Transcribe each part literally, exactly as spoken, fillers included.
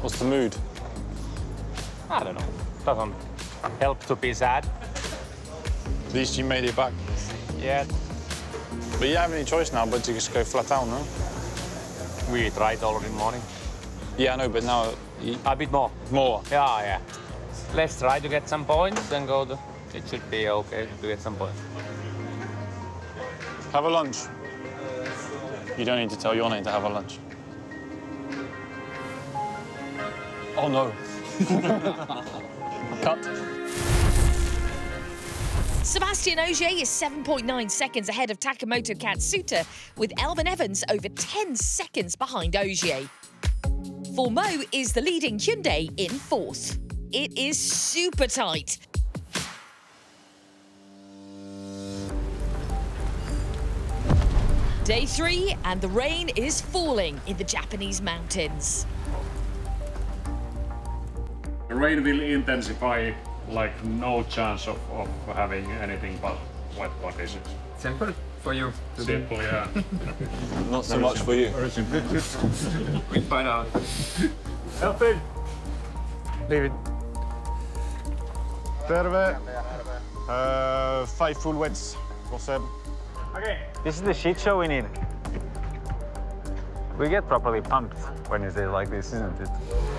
What's the mood? I don't know. Doesn't help to be sad. At least you made it back. Yeah. But you have any choice now but to just go flat out, no? We tried already in the morning. Yeah, I know, but now... You... A bit more. More? Yeah, yeah. Let's try to get some points and go to... It should be okay to get some points. Have a lunch. You don't need to tell your name to have a lunch. Oh, no. Cut. Sebastian Ogier is seven point nine seconds ahead of Takamoto Katsuta, with Elfyn Evans over ten seconds behind Ogier. Fourmaux is the leading Hyundai in fourth. It is super tight. Day three, and the rain is falling in the Japanese mountains. The rain will intensify, like no chance of, of having anything but wet conditions. Simple for you. Simple, yeah. Not so much for you. Very simple. We find out. Elfyn! David. Terve. Uh, five full wets for Seb. Okay. This is the shit show we need. We get properly pumped when it's like this, isn't it?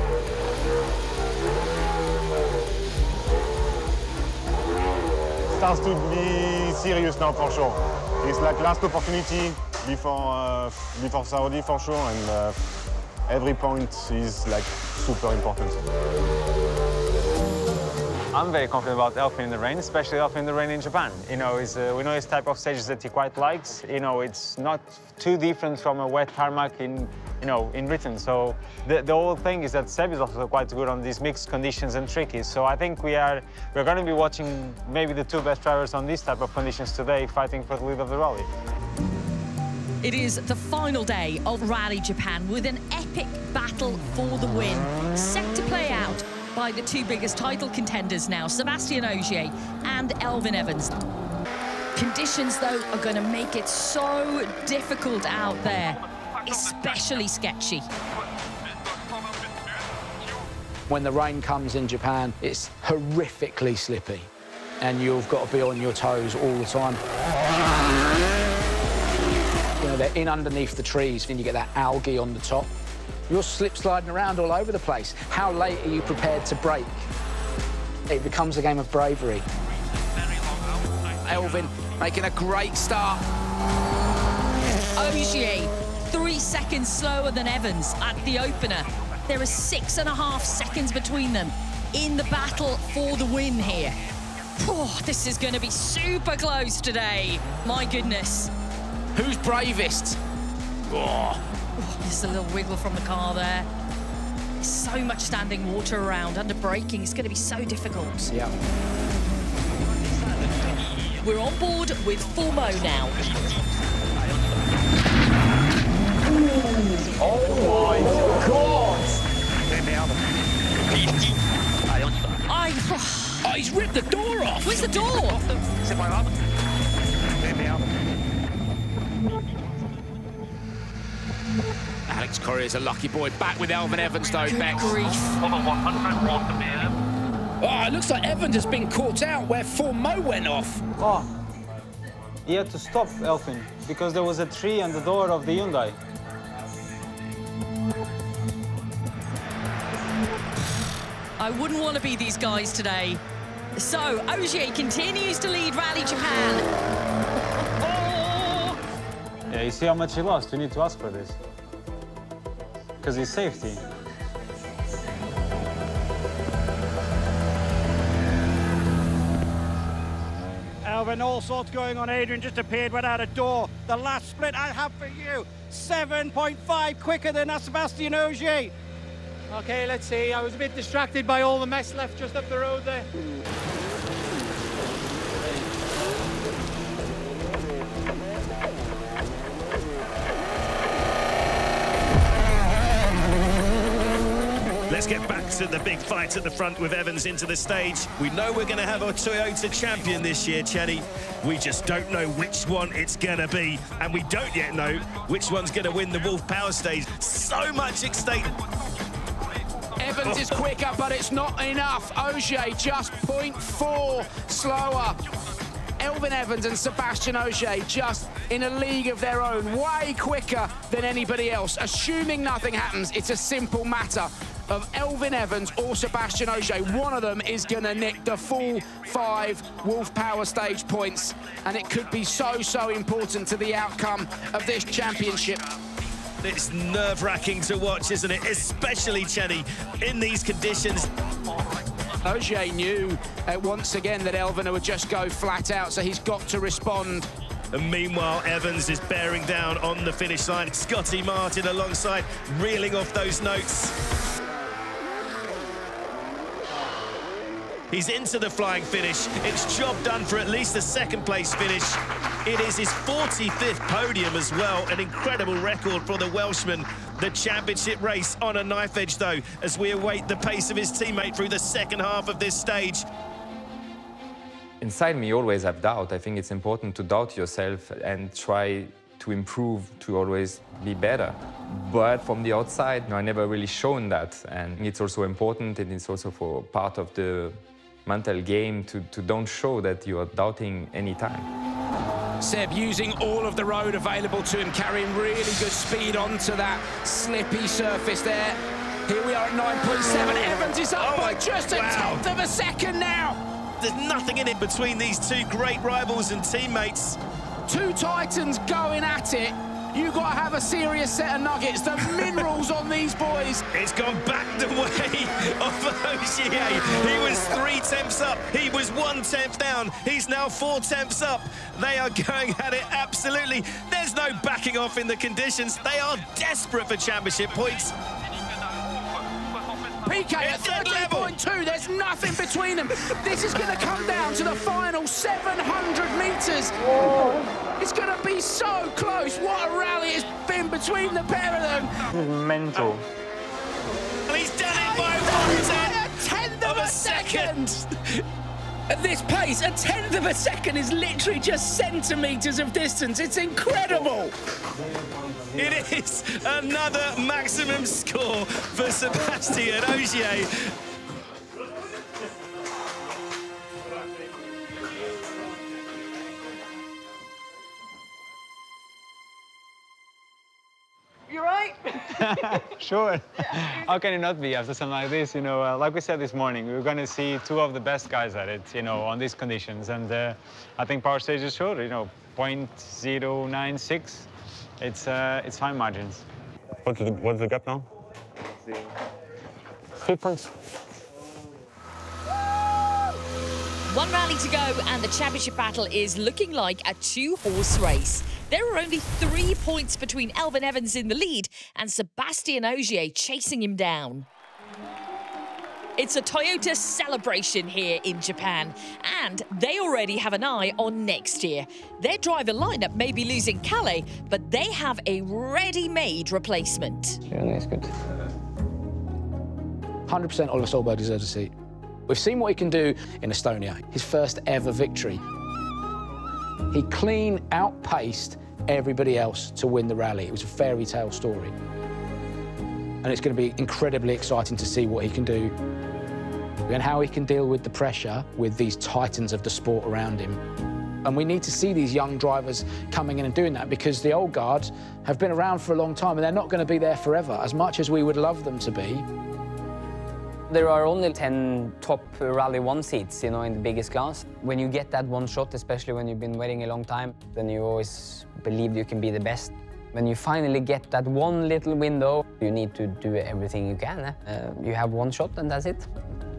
Starts to be serious now for sure. It's like last opportunity before uh, before Saudi for sure, and uh, every point is like super important. I'm very confident about Elfyn in the rain, especially Elfyn in the rain in Japan. You know, it's, uh, we know his type of stages that he quite likes. You know, it's not too different from a wet tarmac in, you know, in Britain. So the, the whole thing is that Seb is also quite good on these mixed conditions and trickies. So I think we are we're going to be watching maybe the two best drivers on these type of conditions today, fighting for the lead of the rally. It is the final day of Rally Japan with an epic battle for the win, set to play out by the two biggest title contenders now, Sebastian Ogier and Elfyn Evans. Conditions, though, are going to make it so difficult out there, especially sketchy. When the rain comes in Japan, it's horrifically slippy, and you've got to be on your toes all the time. You know, they're in underneath the trees, and you get that algae on the top. You're slip sliding around all over the place. How late are you prepared to brake? It becomes a game of bravery. Elfyn making a great start. Ogier, three seconds slower than Evans at the opener. There are six and a half seconds between them in the battle for the win here. Oh, this is going to be super close today. My goodness. Who's bravest? Oh. Oh, there's a little wiggle from the car there. There's so much standing water around. Under braking, it's going to be so difficult. Yeah. We're on board with Fourmaux now. Oh my God! I... Oh, he's ripped the door off! Where's the door? Alex Corrier's a lucky boy. Back with Elfyn Evans, though, Good Bex. grief. Oh, it looks like Evans has been caught out where Fourmaux went off. Oh, he had to stop Elfyn because there was a tree on the door of the Hyundai. I wouldn't want to be these guys today. So, Ogier continues to lead Rally Japan. Oh! Yeah, you see how much he lost? We need to ask for this. Because his safety. Elfyn, all sorts going on. Adrian just appeared without a door. The last split I have for you, seven point five quicker than Sebastian Ogier. Okay, let's see. I was a bit distracted by all the mess left just up the road there. Let's get back to the big fight at the front with Evans into the stage. We know we're going to have a Toyota champion this year, Chetty. We just don't know which one it's going to be. And we don't yet know which one's going to win the Wolf Power Stage. So much at stake. Evans is quicker, but it's not enough. Ogier just point four slower. Elfyn Evans and Sebastian Ogier just in a league of their own, way quicker than anybody else. Assuming nothing happens, it's a simple matter of Elfyn Evans or Sebastian Ogier. One of them is going to nick the full five Wolf Power Stage points, and it could be so, so important to the outcome of this championship. It's nerve-wracking to watch, isn't it? Especially, Chenny, in these conditions. Ogier knew uh, once again that Elfyn would just go flat out, so he's got to respond. And meanwhile, Evans is bearing down on the finish line. Scotty Martin alongside, reeling off those notes. He's into the flying finish. It's job done for at least a second-place finish. It is his forty-fifth podium as well, an incredible record for the Welshman. The championship race on a knife edge, though, as we await the pace of his teammate through the second half of this stage. Inside me, always have doubt. I think it's important to doubt yourself and try to improve, to always be better. But from the outside, you know, I never really shown that. And it's also important, and it's also for part of the mental game to, to don't show that you are doubting any time. Seb using all of the road available to him, carrying really good speed onto that slippy surface there. Here we are at nine point seven. Evans is up Oh by my- just a wow. tenth of a second now. There's nothing in it between these two great rivals and teammates. Two Titans going at it. You got to have a serious set of nuggets. The minerals on these boys. It's gone back the way of Ogier. He was three tenths up. He was one tenth down. He's now four tenths up. They are going at it absolutely. There's no backing off in the conditions. They are desperate for championship points. P K at It's that thirteen point two, there's nothing between them. This is going to come down to the final seven hundred metres. It's going to be so close. What a rally it's been between the pair of them. Mental. And he's done it by He's one at a tenth of of a a second. second. At this pace, a tenth of a second is literally just centimetres of distance. It's incredible. It is another maximum score for Sebastian Ogier. You right? Sure. How can it not be after something like this? You know, uh, like we said this morning, we were going to see two of the best guys at it, you know, on these conditions. And uh, I think Power Stage is showed, you know, zero point zero nine six. It's, uh, it's fine margins. What's the, what's the gap now? Three points. One rally to go and the championship battle is looking like a two-horse race. There are only three points between Elfyn Evans in the lead and Sebastian Ogier chasing him down. It's a Toyota celebration here in Japan, and they already have an eye on next year. Their driver lineup may be losing Kalle, but they have a ready-made replacement. Yeah, that's good. one hundred percent Oliver Solberg deserves a seat. We've seen what he can do in Estonia, his first ever victory. He clean outpaced everybody else to win the rally. It was a fairy tale story. And it's going to be incredibly exciting to see what he can do and how he can deal with the pressure with these titans of the sport around him. And we need to see these young drivers coming in and doing that, because the old guard have been around for a long time and they're not going to be there forever, as much as we would love them to be. There are only ten top Rally one seats, you know, in the biggest class. When you get that one shot, especially when you've been waiting a long time, then you always believe you can be the best. When you finally get that one little window, you need to do everything you can. Eh? Uh, you have one shot and that's it.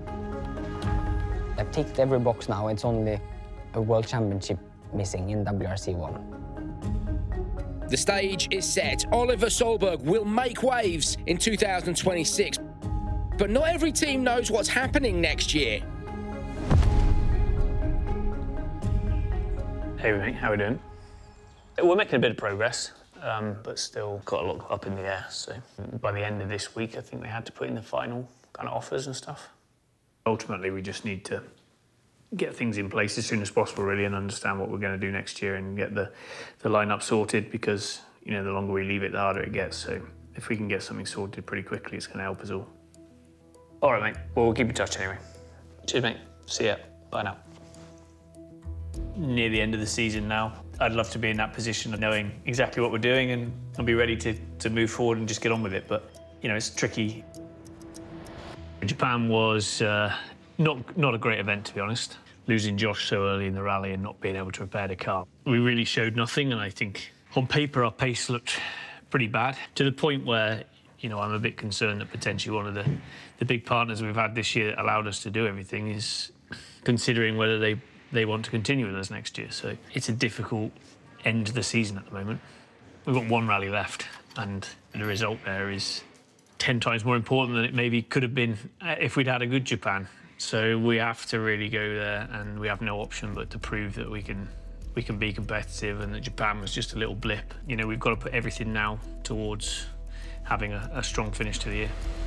I've ticked every box now. It's only a World Championship missing in W R C one. The stage is set. Oliver Solberg will make waves in two thousand twenty-six. But not every team knows what's happening next year. Hey, mate, how are we doing? We're making a bit of progress, um, but still got a lot up in the air. So by the end of this week, I think they had to put in the final kind of offers and stuff. Ultimately, we just need to get things in place as soon as possible, really, and understand what we're going to do next year and get the, the lineup sorted, because, you know, the longer we leave it, the harder it gets. So if we can get something sorted pretty quickly, it's going to help us all. All right, mate. Well, we'll keep in touch anyway. Cheers, mate. See ya. Bye now. Near the end of the season now, I'd love to be in that position of knowing exactly what we're doing and, and be ready to, to move forward and just get on with it. But, you know, it's tricky. Japan was uh, not, not a great event, to be honest. Losing Josh so early in the rally and not being able to repair the car. We really showed nothing, and I think on paper our pace looked pretty bad, to the point where, you know, I'm a bit concerned that potentially one of the, the big partners we've had this year that allowed us to do everything is considering whether they, they want to continue with us next year. So it's a difficult end to the season at the moment. We've got one rally left, and the result there is ten times more important than it maybe could have been if we'd had a good Japan. So we have to really go there, and we have no option but to prove that we can we can be competitive, and that Japan was just a little blip. You know, we've got to put everything now towards having a, a strong finish to the year.